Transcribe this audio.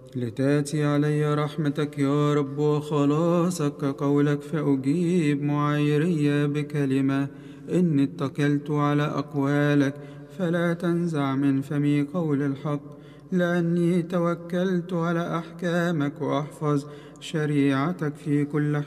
لتأتي علي رحمتك يا رب وخلاصك كقولك، فأجيب معايري بكلمة. إني اتكلت على أقوالك، فلا تنزع من فمي قول الحق. لأني توكلت على أحكامك وأحفظ شريعتك في كل